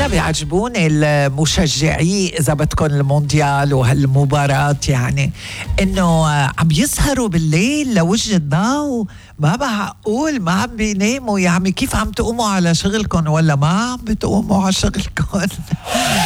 أنا بيعجبوني المشجعي إذا بدكم المونديال وهالمباراة، يعني إنه عم يسهروا بالليل لوجه الضوء. ما معقول ما عم بيناموا. يا عمي كيف عم تقوموا على شغلكم ولا ما عم بتقوموا على شغلكم؟